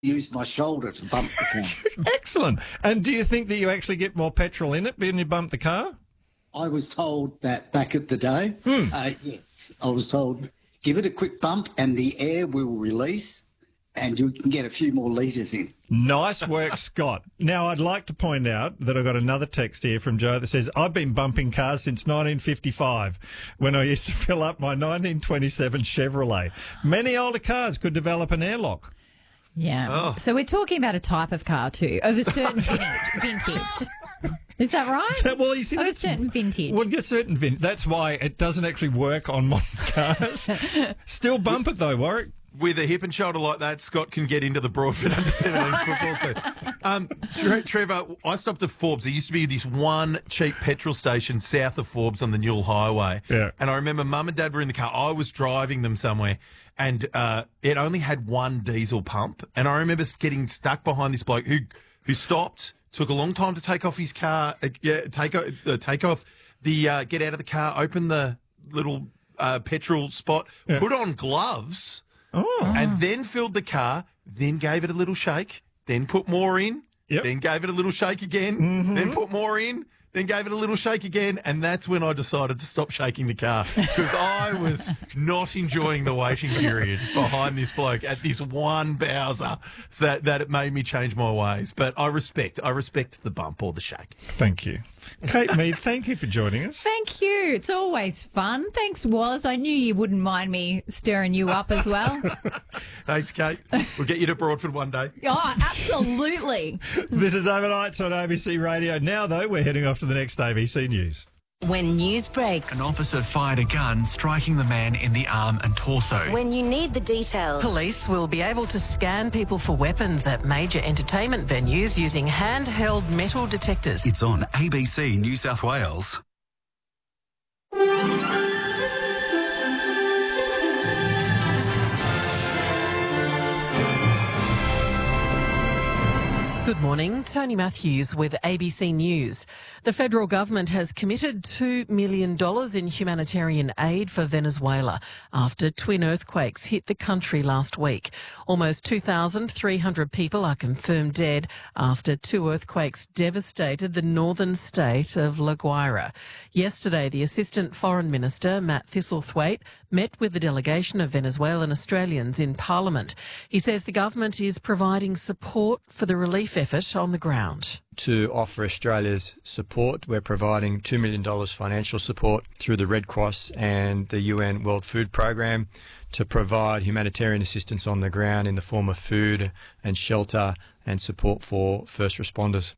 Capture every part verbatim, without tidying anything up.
use my shoulder to bump the car. Excellent. And do you think that you actually get more petrol in it when you bump the car? I was told that back at the day. Hmm. Uh, yes, I was told, give it a quick bump and the air will release and you can get a few more litres in. Nice work, Scott. Now, I'd like to point out that I've got another text here from Joe that says, I've been bumping cars since nineteen fifty-five when I used to fill up my nineteen twenty-seven Chevrolet. Many older cars could develop an airlock. Yeah. Oh. So we're talking about a type of car too, of a certain vintage. vintage. Is that right? Well, you see, of a that's certain vintage. Well, a certain vintage. That's why it doesn't actually work on modern cars. Still bump it though, Warwick. With a hip and shoulder like that, Scott can get into the Broadford under seventeen football team. Um, Tre- Trevor, I stopped at Forbes. There used to be this one cheap petrol station south of Forbes on the Newell Highway. Yeah. And I remember Mum and Dad were in the car. I was driving them somewhere, and uh, it only had one diesel pump. And I remember getting stuck behind this bloke who who stopped, took a long time to take off his car, uh, yeah, take, uh, take off the, uh, get out of the car, open the little uh, petrol spot, Yeah. put on gloves. Oh. And then filled the car, then gave it a little shake, then put more in, Yep. then gave it a little shake again, Mm-hmm. then put more in, then gave it a little shake again, and that's when I decided to stop shaking the car because I was not enjoying the waiting period behind this bloke at this one Bowser, so that, that it made me change my ways. But I respect, I respect the bump or the shake. Thank you. Kate Mead, thank you for joining us. Thank you. It's always fun. Thanks, Woz. I knew you wouldn't mind me stirring you up as well. Thanks, Kate. We'll get you to Broadford one day. Oh, absolutely. This is Overnights on A B C Radio. Now, though, we're heading off to the next A B C News. When news breaks, An officer fired a gun, striking the man in the arm and torso. when you need the details, Police will be able to scan people for weapons at major entertainment venues using handheld metal detectors. It's on A B C New South Wales. Good morning, Tony Matthews with A B C News. The federal government has committed two million dollars in humanitarian aid for Venezuela after twin earthquakes hit the country last week. Almost two thousand three hundred people are confirmed dead after two earthquakes devastated the northern state of La Guaira. Yesterday, the Assistant Foreign Minister, Matt Thistlethwaite, met with the delegation of Venezuelan Australians in Parliament. He says the government is providing support for the relief effort on the ground. To offer Australia's support, we're providing two million dollars financial support through the Red Cross and the U N World Food Programme to provide humanitarian assistance on the ground in the form of food and shelter and support for first responders.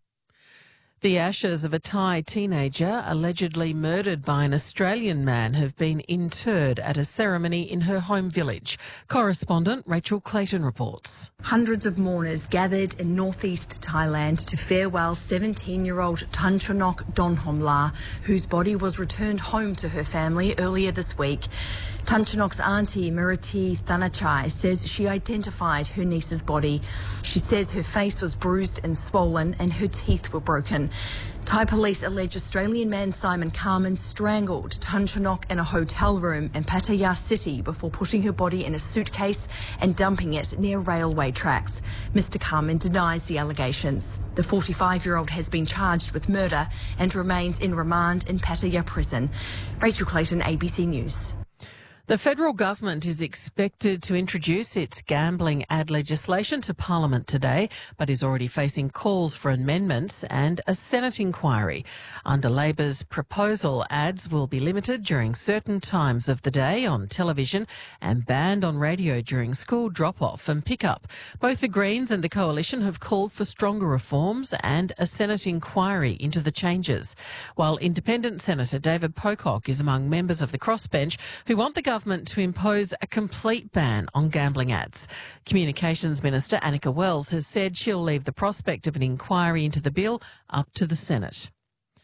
The ashes of a Thai teenager allegedly murdered by an Australian man have been interred at a ceremony in her home village. Correspondent Rachel Clayton reports. Hundreds of mourners gathered in northeast Thailand to farewell seventeen-year-old Tanchonok Donhomla, whose body was returned home to her family earlier this week. Tanchonok's auntie, Mirati Thanachai, says she identified her niece's body. She says her face was bruised and swollen and her teeth were broken. Thai police allege Australian man Simon Carman strangled Tanchonok in a hotel room in Pattaya City before putting her body in a suitcase and dumping it near railway tracks. Mister Carman denies the allegations. The forty-five-year-old has been charged with murder and remains in remand in Pattaya prison. Rachel Clayton, A B C News. The federal government is expected to introduce its gambling ad legislation to Parliament today, but is already facing calls for amendments and a Senate inquiry. Under Labor's proposal, ads will be limited during certain times of the day on television and banned on radio during school drop-off and pick-up. Both the Greens and the Coalition have called for stronger reforms and a Senate inquiry into the changes, while Independent Senator David Pocock is among members of the crossbench who want the government to impose a complete ban on gambling ads. Communications Minister Annika Wells has said she'll leave the prospect of an inquiry into the bill up to the Senate.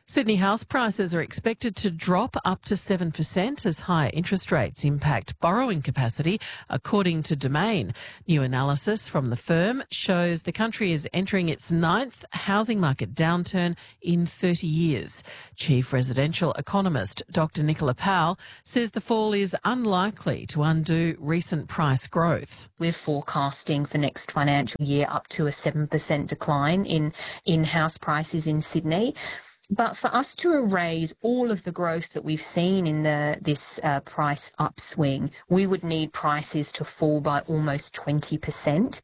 Sydney house prices are expected to drop up to seven percent as higher interest rates impact borrowing capacity, according to Domain. New analysis from the firm shows the country is entering its ninth housing market downturn in thirty years. Chief residential economist Doctor Nicola Powell says the fall is unlikely to undo recent price growth. We're forecasting for next financial year up to a seven percent decline in, in house prices in Sydney. But for us to erase all of the growth that we've seen in the this uh, price upswing, we would need prices to fall by almost twenty percent.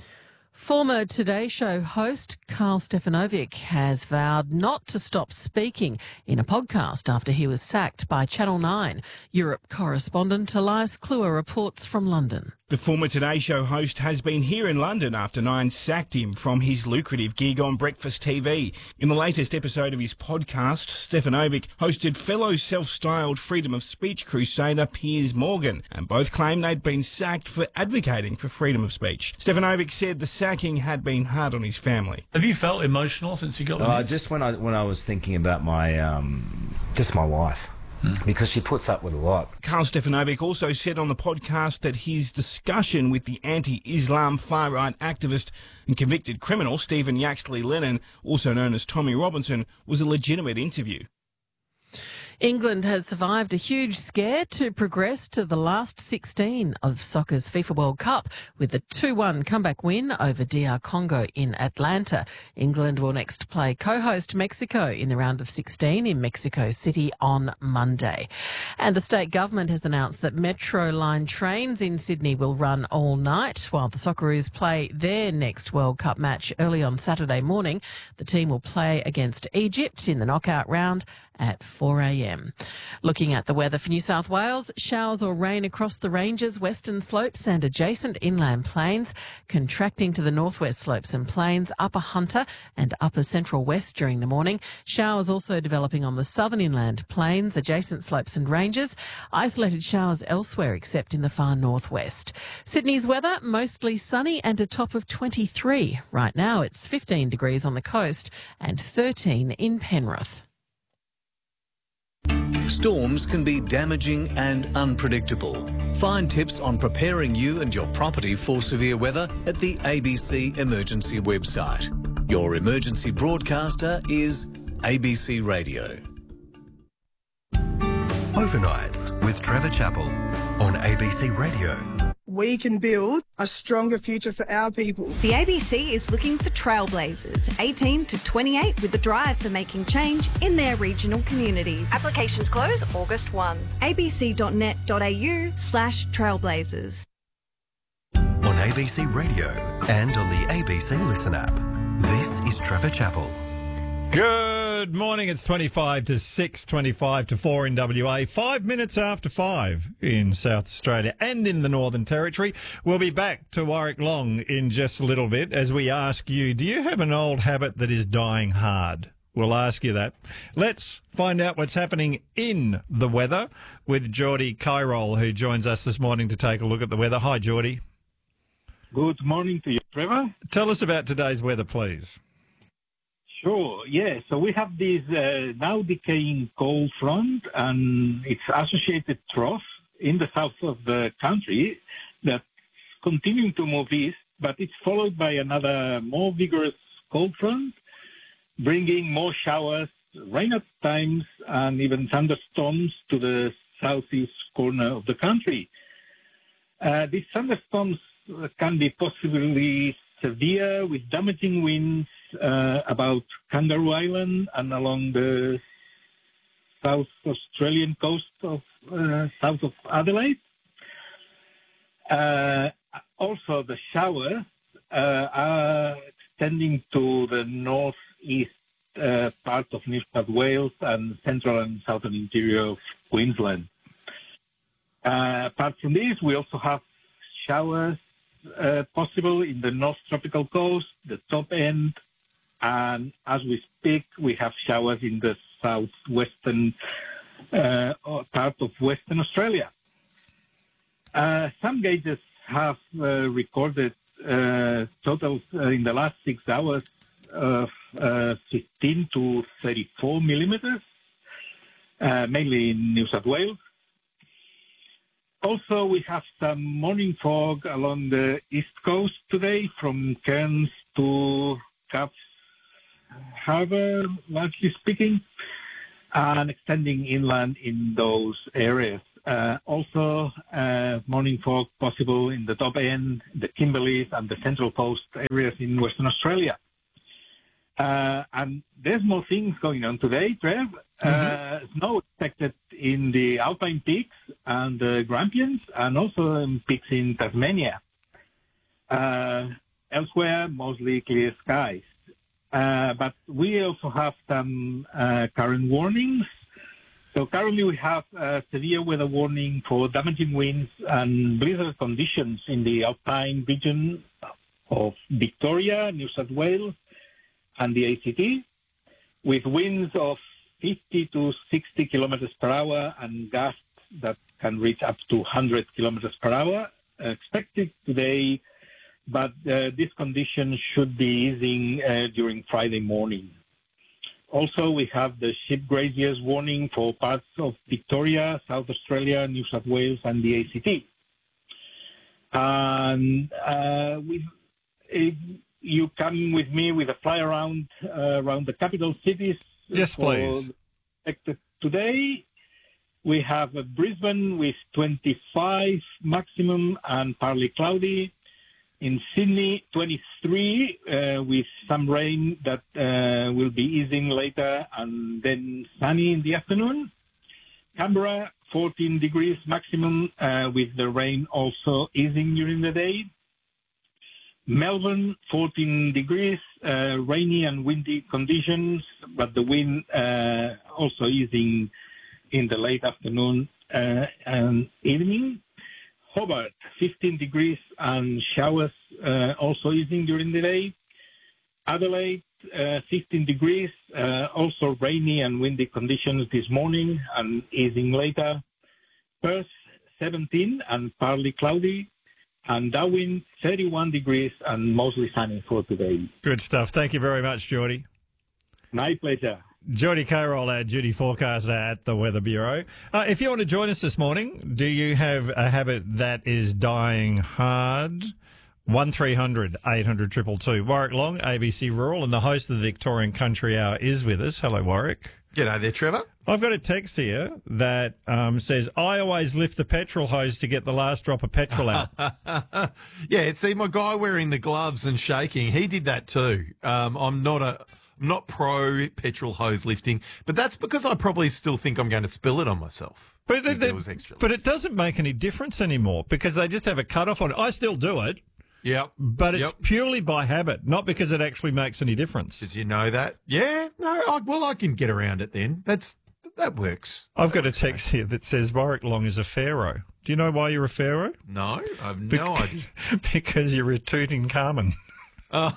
Former Today Show host Karl Stefanovic has vowed not to stop speaking in a podcast after he was sacked by Channel nine. Europe correspondent Elias Kluwer reports from London. The former Today Show host has been here in London after Nine sacked him from his lucrative gig on Breakfast T V. In the latest episode of his podcast, Stefanovic hosted fellow self-styled freedom of speech crusader Piers Morgan, and both claimed they'd been sacked for advocating for freedom of speech. Stefanovic said the sacking had been hard on his family. Have you felt emotional since you got uh, just when I when I was thinking about my um, just my wife. Hmm. Because she puts up with a lot. Karl Stefanovic also said on the podcast that his discussion with the anti-Islam far-right activist and convicted criminal Stephen Yaxley Lennon, also known as Tommy Robinson, was a legitimate interview. England has survived a huge scare to progress to the last sixteen of soccer's FIFA World Cup with a two one comeback win over D R Congo in Atlanta. England will next play co-host Mexico in the round of sixteen in Mexico City on Monday. And the state government has announced that Metro line trains in Sydney will run all night while the Socceroos play their next World Cup match early on Saturday morning. The team will play against Egypt in the knockout round at four a m. Looking at the weather for New South Wales, showers or rain across the ranges, western slopes and adjacent inland plains, contracting to the northwest slopes and plains, upper Hunter and upper central west during the morning. Showers also developing on the southern inland plains, adjacent slopes and ranges. Isolated showers elsewhere except in the far northwest. Sydney's weather, mostly sunny and a top of twenty-three. Right now it's fifteen degrees on the coast and thirteen in Penrith. Storms can be damaging and unpredictable. Find tips on preparing you and your property for severe weather at the A B C Emergency website. Your emergency broadcaster is A B C Radio. Overnights with Trevor Chappell on A B C Radio. We can build a stronger future for our people. The A B C is looking for trailblazers, eighteen to twenty-eight, with the drive for making change in their regional communities. Applications close August first. abc.net.au slash trailblazers. On A B C Radio and on the A B C Listen app. This is Trevor Chappell. Good morning. It's twenty-five to six, twenty-five to four in W A, five minutes after five in South Australia and in the Northern Territory. We'll be back to Warwick Long in just a little bit as we ask you, do you have an old habit that is dying hard? We'll ask you that. Let's find out what's happening in the weather with Geordie Kyrol, who joins us this morning to take a look at the weather. Hi, Geordie. Good morning to you, Trevor. Tell us about today's weather, please. Sure, yeah. So we have this uh, now decaying cold front and its associated trough in the south of the country that's continuing to move east, but it's followed by another more vigorous cold front, bringing more showers, rain at times, and even thunderstorms to the southeast corner of the country. Uh, these thunderstorms can be possibly severe with damaging winds uh, about Kangaroo Island and along the South Australian coast of uh, south of Adelaide. Uh, also, the showers uh, are extending to the northeast uh, part of New South Wales and central and southern interior of Queensland. Uh, apart from this, we also have showers Uh, possible in the North Tropical Coast, the top end, and as we speak, we have showers in the southwestern uh, part of Western Australia. Uh, some gauges have uh, recorded uh, totals uh, in the last six hours of uh, fifteen to thirty-four millimeters, uh, mainly in New South Wales. Also, we have some morning fog along the east coast today, from Cairns to Coffs Harbour, largely speaking, and extending inland in those areas. Uh, also, uh, morning fog possible in the top end, the Kimberleys, and the Central Coast areas in Western Australia. Uh, and there's more things going on today, Trev. Uh, mm-hmm. Snow expected in the Alpine peaks and the Grampians, and also in peaks in Tasmania. Uh, elsewhere, mostly clear skies. Uh, but we also have some uh, current warnings. So currently we have a severe weather warning for damaging winds and blizzard conditions in the Alpine region of Victoria, New South Wales, and the A C T, with winds of fifty to sixty kilometers per hour and gusts that can reach up to one hundred kilometers per hour expected today, but uh, this condition should be easing uh, during Friday morning. Also, we have the sheep graziers warning for parts of Victoria, South Australia, New South Wales, and the A C T. And uh, with uh, you come with me with a fly around uh, around the capital cities. Yes, please. Expected today, we have uh, Brisbane with twenty-five maximum and partly cloudy. In Sydney, twenty-three uh, with some rain that uh, will be easing later, and then sunny in the afternoon. Canberra, fourteen degrees maximum uh, with the rain also easing during the day. Melbourne, fourteen degrees, uh, rainy and windy conditions, but the wind uh, also easing in the late afternoon uh, and evening. Hobart, fifteen degrees and showers uh, also easing during the day. Adelaide, uh, fifteen degrees, uh, also rainy and windy conditions this morning and easing later. Perth, seventeen and partly cloudy. And Darwin, thirty-one degrees and mostly sunny for today. Good stuff. Thank you very much, Geordie. My pleasure. Geordie Carroll, our duty forecaster at the Weather Bureau. Uh, if you want to join us this morning, do you have a habit that is dying hard? one three hundred eight hundred two two two. Warwick Long, A B C Rural, and the host of the Victorian Country Hour is with us. Hello, Warwick. G'day there, Trevor. I've got a text here that um, says, I always lift the petrol hose to get the last drop of petrol out. Yeah, see, my guy wearing the gloves and shaking, he did that too. Um, I'm not a... I'm not pro petrol hose lifting, but that's because I probably still think I'm going to spill it on myself. But, they, they, it was extra but it doesn't make any difference anymore because they just have a cut-off on it. I still do it. Yep. But it's yep. purely by habit, not because it actually makes any difference. Did you know that? Yeah. No, I, well, I can get around it then. That's That works. I've got a text here that says Warwick Long is a pharaoh. Do you know why you're a pharaoh? No, I have no because, idea. Because you're a Tutankhamun. Uh,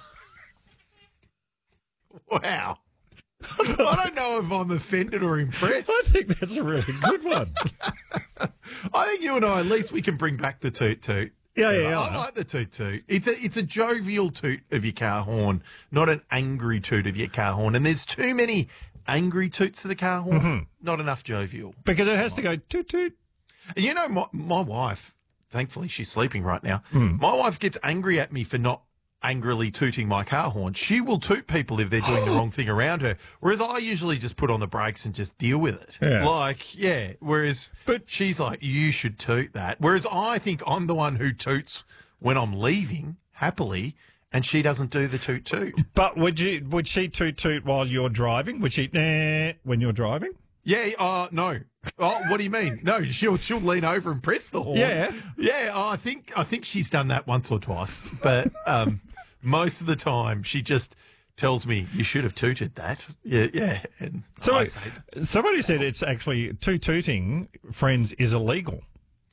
wow. I don't know if I'm offended or impressed. I think that's a really good one. I think you and I, at least we can bring back the toot toot. Yeah, yeah, yeah. I like the toot toot. It's a it's a jovial toot of your car horn, not an angry toot of your car horn. And there's too many angry toots of the car horn, mm-hmm. not enough jovial. Because it has to go toot toot. And you know, my, my wife, thankfully she's sleeping right now, mm. my wife gets angry at me for not angrily tooting my car horn. She will toot people if they're doing the wrong thing around her, whereas I usually just put on the brakes and just deal with it. Yeah. Like, yeah, whereas but she's like, you should toot that. Whereas I think I'm the one who toots when I'm leaving, happily, and she doesn't do the toot toot. But would you? Would she toot toot while you're driving? Would she nah when you're driving? Yeah, uh, no. Oh, what do you mean? No, she'll she'll lean over and press the horn. Yeah. Yeah, I think I think she's done that once or twice. But um, most of the time she just tells me, you should have tooted that. Yeah, yeah. And so I say, somebody said it's actually toot tooting, friends, is illegal.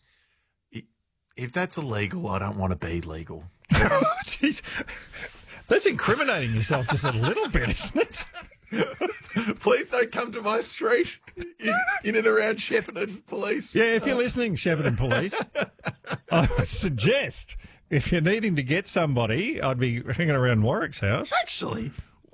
If that's illegal, I don't want to be legal. Jeez. That's incriminating yourself just a little bit, isn't it? Please don't come to my street in, in and around Shepparton Police. Yeah, if you're listening, Shepparton Police, I would suggest if you're needing to get somebody, I'd be hanging around Warwick's house. Actually,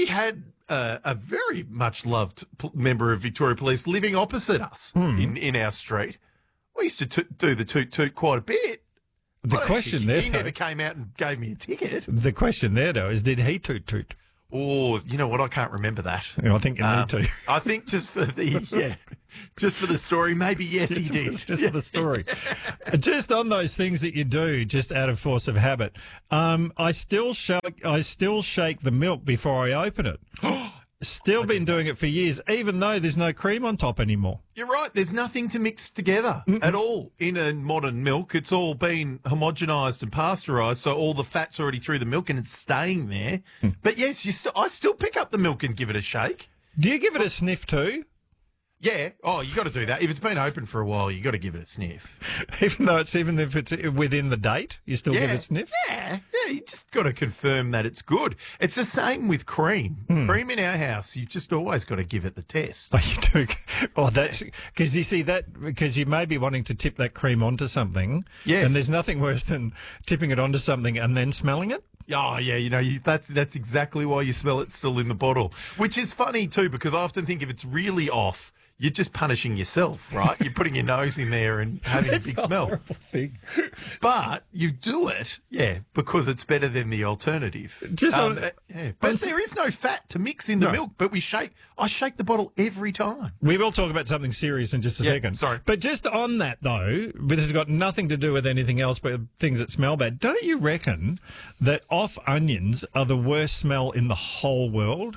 we had uh, a very much loved p- member of Victoria Police living opposite us Hmm. in, in our street. We used to t- do the toot toot quite a bit. The I don't question think there, he though- never came out and gave me a ticket. The question there, though, is did he toot toot? Oh, you know what? I can't remember that. Yeah, I think you Um, need to. I think just for the yeah, just for the story, maybe yes, he Just- did. Just for the story. Just on those things that you do, just out of force of habit. Um, I still shake. I still shake the milk before I open it. Still been doing it for years, even though there's no cream on top anymore. You're right. There's nothing to mix together at all in a modern milk. It's all been homogenised and pasteurised, so all the fat's already through the milk and it's staying there. But yes, you still. I still pick up the milk and give it a shake. Do you give it a sniff too? Yeah. Oh, you got to do that. If it's been open for a while, you got to give it a sniff. Even though it's even if it's within the date, you still give Yeah. it a sniff. Yeah, yeah. You just got to confirm that it's good. It's the same with cream. Hmm. Cream in our house, you just always got to give it the test. Oh, you do. Oh, that's because you see that because you may be wanting to tip that cream onto something. Yes. And there's nothing worse than tipping it onto something and then smelling it. Oh yeah, you know you, that's that's exactly why you smell it still in the bottle, which is funny too because I often think if it's really off, you're just punishing yourself, right? You're putting your nose in there and having It's a big a smell. horrible thing. But you do it, yeah, because it's better than the alternative. Just Um, on- uh, yeah. But there is no fat to mix in the No. milk. But we shake. I shake the bottle every time. We will talk about something serious in just a Yeah, second. sorry. But just on that, though, this has got nothing to do with anything else but things that smell bad. Don't you reckon that off onions are the worst smell in the whole world?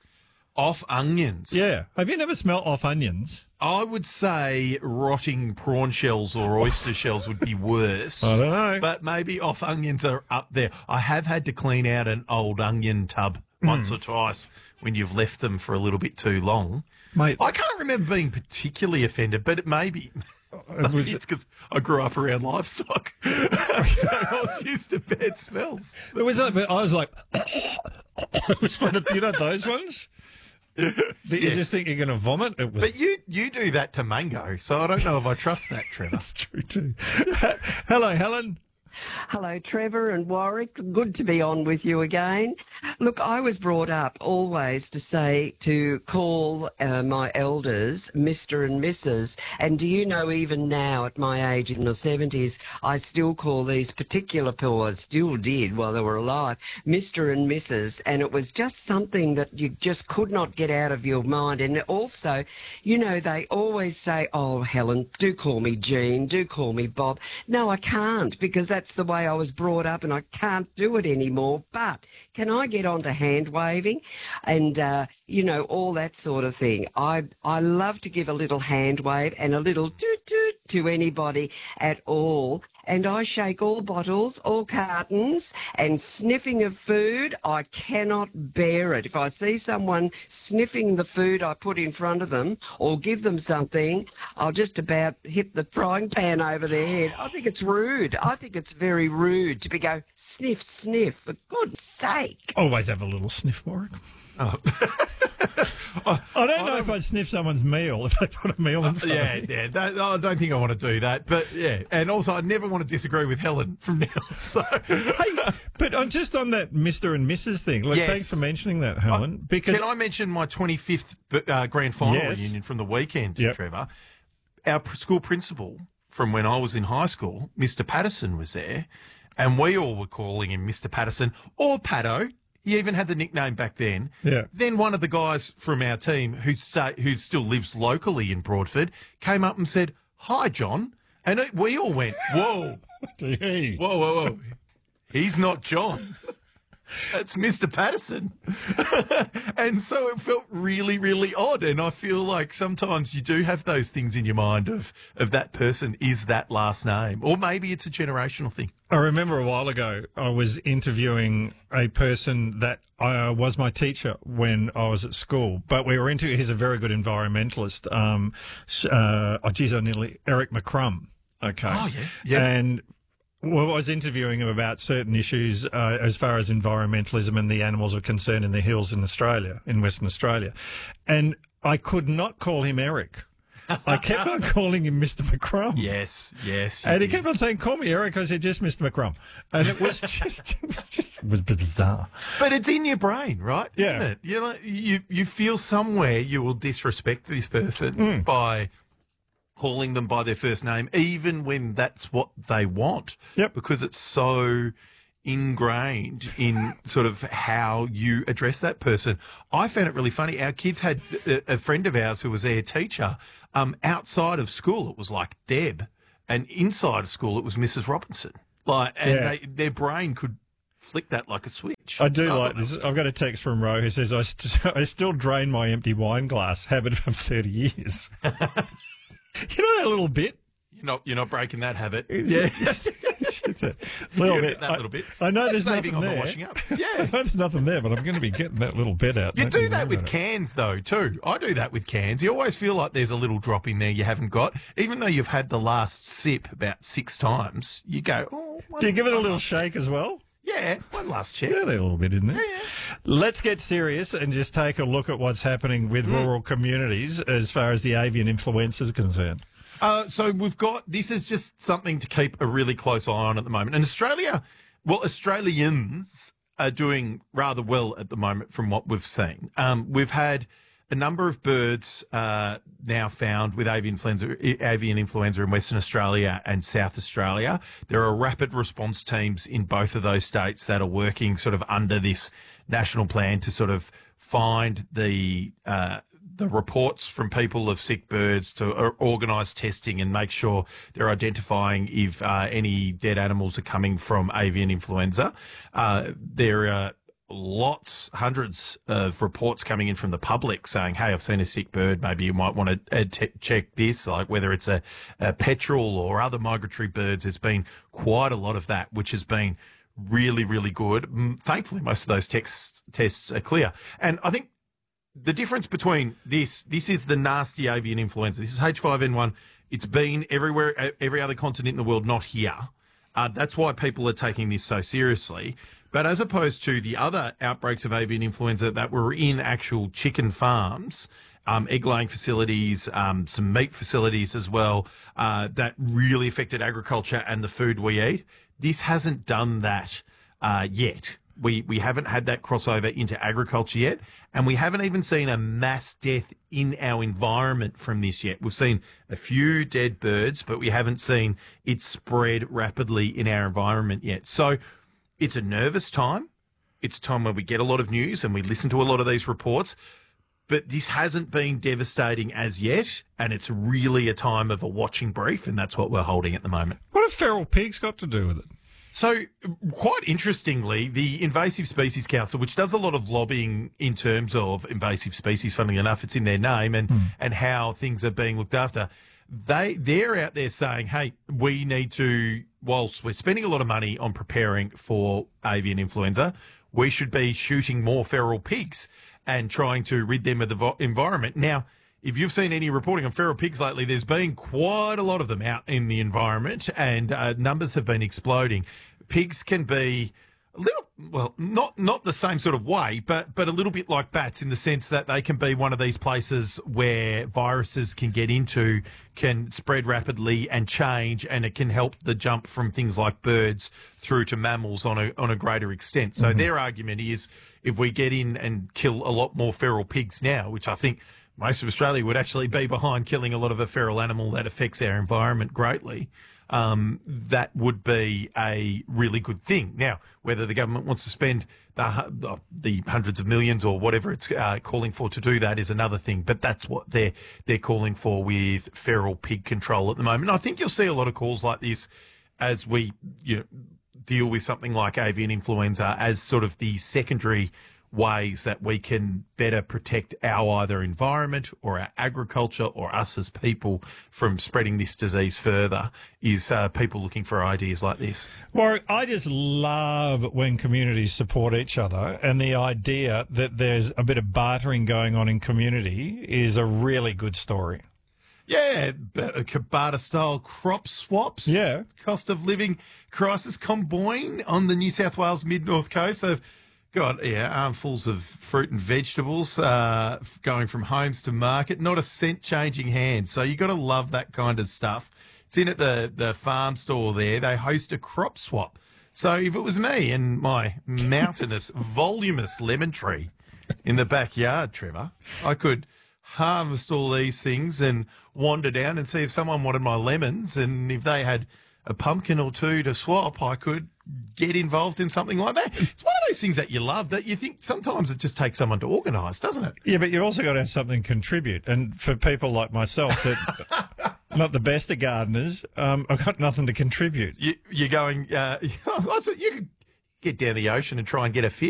Off onions? Yeah. Have you never smelled off onions? I would say rotting prawn shells or oyster shells would be worse. I don't know. But maybe off onions are up there. I have had to clean out an old onion tub once Mm. or twice when you've left them for a little bit too long. Mate. I can't remember being particularly offended, but it may be. It was- It's because I grew up around livestock. So I was used to bad smells. It was like, I was like, it was one of, you know those ones? That you Yes. just think you're going to vomit? It was But you, you do that to mango, so I don't know if I trust that, Trevor. That's true too. Hello, Helen. Hello, Trevor and Warwick. Good to be on with you again. Look, I was brought up always to say to call uh, my elders Mister and Missus And do you know, even now at my age in the seventies, I still call these particular people, I still did while they were alive, Mister and Missus And it was just something that you just could not get out of your mind. And also, you know, they always say, oh, Helen, do call me Jean, do call me Bob. No, I can't, because that's the way I was brought up and I can't do it anymore. But can I get on to hand waving and, uh, you know, all that sort of thing? I, I love to give a little hand wave and a little toot toot to anybody at all. And I shake all bottles, all cartons, and sniffing of food, I cannot bear it. If I see someone sniffing the food I put in front of them or give them something, I'll just about hit the frying pan over their head. I think it's rude. I think it's very rude to be go, sniff, sniff, for goodness sake. Always have a little sniff, Warwick. Oh. I don't know if I'd sniff someone's meal if they put a meal in front Yeah, of me. yeah. That, I don't think I want to do that. But yeah, and also I never want to disagree with Helen from now. So Hey, but on, just on that Mister and Missus thing, look, Yes. thanks for mentioning that, Helen. because can I mention my twenty-fifth uh, grand final Yes. reunion from the weekend, Yep. Trevor? Our pr- school principal from when I was in high school, Mister Patterson, was there, and we all were calling him Mister Patterson or Patto. He even had the nickname back then. Yeah. Then one of the guys from our team who sta who still lives locally in Broadford came up and said, "Hi, John," and it, we all went, "Whoa, Gee. whoa, whoa, whoa! He's not John. That's Mister Patterson." And so it felt really, really odd. And I feel like sometimes you do have those things in your mind of, of that person is that last name. Or maybe it's a generational thing. I remember a while ago I was interviewing a person that uh, was my teacher when I was at school, but we were into, he's a very good environmentalist. Um, uh, oh, geez, I nearly, Eric McCrum. Okay. Oh, yeah. Yeah. And well, I was interviewing him about certain issues uh, as far as environmentalism and the animals are concerned in the hills in Australia, in Western Australia. And I could not call him Eric I kept on calling him Mister McCrum. Yes, yes. And he kept on saying, call me Eric. I said, just Mister McCrum. And it was just, it was just, it was bizarre. But it's in your brain, right? Yeah. Isn't it? You know, you, you feel somewhere you will disrespect this person Mm. by calling them by their first name, even when that's what they want. Yep. Because it's so ingrained in sort of how you address that person. I found it really funny. Our kids had a, a friend of ours who was their teacher. Um, outside of school, it was like Deb, and inside of school, it was Missus Robinson. Like, and Yeah. they, their brain could flick that like a switch. I do So like this. I've got a text from Ro who says, I, st- I still drain my empty wine glass, habit of thirty years. You know that little bit? You're not, you're not breaking that habit. Yeah. It's a little Yeah, bit. that I, little bit. I know That's there's saving nothing on the there. washing up. I Yeah. know there's nothing there, but I'm going to be getting that little bit out. You Don't do you that worry with about it. cans, though, too. I do that with cans. You always feel like there's a little drop in there you haven't got. Even though you've had the last sip about six times, you go, oh, one Do you give it a one little last shake as well? Yeah, one last check. Yeah, a little bit in there. Yeah, yeah. Let's get serious and just take a look at what's happening with Mm. rural communities as far as the avian influenza is concerned. Uh, so we've got, this is just something to keep a really close eye on at the moment. And Australia, well, Australians are doing rather well at the moment from what we've seen. Um, we've had a number of birds uh, now found with avian influenza, avian influenza in Western Australia and South Australia. There are rapid response teams in both of those states that are working sort of under this national plan to sort of find the uh, the reports from people of sick birds, to uh, organise testing and make sure they're identifying if uh, any dead animals are coming from avian influenza. Uh, there are lots, hundreds of reports coming in from the public saying, hey, I've seen a sick bird. Maybe you might want to uh, t- check this, like whether it's a, a petrel or other migratory birds. There's been quite a lot of that, which has been really, really good. Mm, Thankfully, most of those text, tests are clear. And I think the difference between this, this is the nasty avian influenza. This is H five N one. It's been everywhere, every other continent in the world, not here. Uh, that's why people are taking this so seriously. But as opposed to the other outbreaks of avian influenza that were in actual chicken farms, um, egg-laying facilities, um, some meat facilities as well, uh, that really affected agriculture and the food we eat, this hasn't done that uh, yet. We we haven't had that crossover into agriculture yet, and we haven't even seen a mass death in our environment from this yet. We've seen a few dead birds, but we haven't seen it spread rapidly in our environment yet. So it's a nervous time. It's a time where we get a lot of news and we listen to a lot of these reports, but this hasn't been devastating as yet, and it's really a time of a watching brief, and that's what we're holding at the moment. What have feral pigs got to do with it? So, quite interestingly, the Invasive Species Council, which does a lot of lobbying in terms of invasive species, funnily enough, it's in their name, and, Mm. and how things are being looked after, they, they're out there saying, hey, we need to, whilst we're spending a lot of money on preparing for avian influenza, we should be shooting more feral pigs and trying to rid them of the vo- environment. Now, if you've seen any reporting on feral pigs lately, there's been quite a lot of them out in the environment, and uh, numbers have been exploding. Pigs can be a little, well, not not the same sort of way, but but a little bit like bats in the sense that they can be one of these places where viruses can get into, can spread rapidly and change, and it can help the jump from things like birds through to mammals on a on a greater extent. So Mhm. their argument is, if we get in and kill a lot more feral pigs now, which I think most of Australia would actually be behind killing a lot of a feral animal that affects our environment greatly, um, that would be a really good thing. Now, whether the government wants to spend the, hu- the hundreds of millions or whatever it's uh, calling for to do that is another thing, but that's what they're, they're calling for with feral pig control at the moment. I think you'll see a lot of calls like this as we you know, deal with something like avian influenza as sort of the secondary ways that we can better protect our either environment or our agriculture or us as people from spreading this disease further, is uh, people looking for ideas like this. Warwick, I just love when communities support each other, and the idea that there's a bit of bartering going on in community is a really good story. Yeah, Kabata-style crop swaps. Yeah. Cost of living crisis combine on the New South Wales mid-north coast. They've got yeah armfuls of fruit and vegetables uh, going from homes to market. Not a cent changing hands. So you got to love that kind of stuff. It's in at the the farm store there. They host a crop swap. So if it was me and my mountainous, voluminous lemon tree in the backyard, Trevor, I could harvest all these things and wander down and see if someone wanted my lemons, and if they had a pumpkin or two to swap, I could get involved in something like that. It's one of those things that you love that you think sometimes it just takes someone to organise, doesn't it? Yeah, but you've also got to have something to contribute. And for people like myself that not the best of gardeners, um, I've got nothing to contribute. You, you're going, uh, you could get down the ocean and try and get a fish.